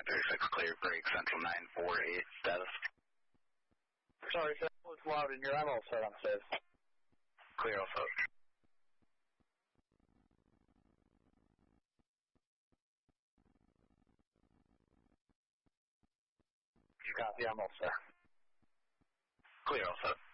36 clear, break, Central 948, status. Sorry, sir, it's loud in here. I'm all set on safe. Clear also. You copy, I'm all set. Clear also.